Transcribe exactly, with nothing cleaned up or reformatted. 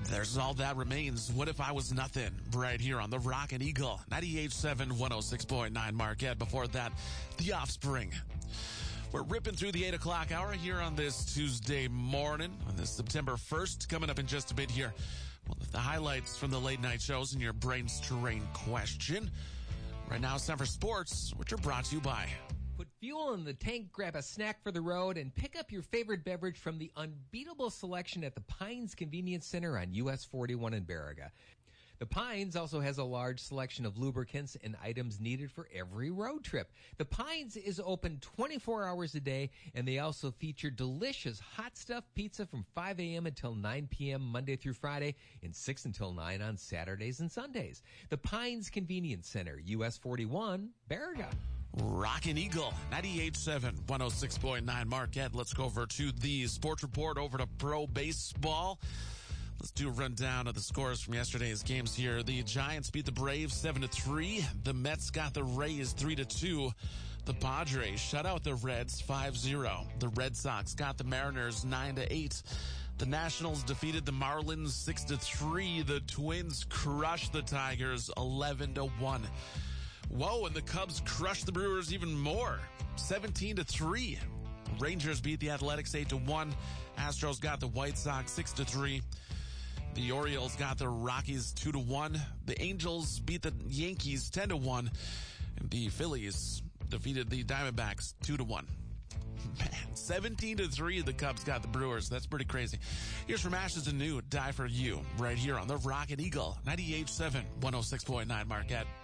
There's All That Remains. What If I Was Nothing? Right here on the Rockin' Eagle, ninety-eight point seven, one oh six point nine Marquette. Before that, The Offspring. We're ripping through the eight o'clock hour here on this Tuesday morning, on this September first. Coming up in just a bit here, well, the highlights from the late night shows and your brain's terrain question. Right now, it's time for sports, which are brought to you by... Put fuel in the tank, grab a snack for the road, and pick up your favorite beverage from the unbeatable selection at the Pines Convenience Center on U S forty-one in Baraga. The Pines also has a large selection of lubricants and items needed for every road trip. The Pines is open twenty-four hours a day, and they also feature delicious hot stuffed pizza from five a.m. until nine p.m. Monday through Friday and six until nine on Saturdays and Sundays. The Pines Convenience Center, U S forty-one, Baraga. Rockin' Eagle, ninety-eight point seven, one oh six point nine Marquette. Let's go over to the sports report, over to pro baseball. Let's do a rundown of the scores from yesterday's games here. The Giants beat the Braves seven to three. The Mets got the Rays three to two. The Padres shut out the Reds five zero. The Red Sox got the Mariners nine to eight. The Nationals defeated the Marlins six to three. The Twins crushed the Tigers eleven to one. Whoa, and the Cubs crushed the Brewers even more, seventeen to three. Rangers beat the Athletics eight to one. Astros got the White Sox six to three. The Orioles got the Rockies two to one. The Angels beat the Yankees ten to one. And the Phillies defeated the Diamondbacks two to one. Man, seventeen to three, the Cubs got the Brewers. That's pretty crazy. Here's from Ashes and New, Die For You, right here on the Rockin' Eagle, ninety-eight point seven, one oh six point nine Marquette.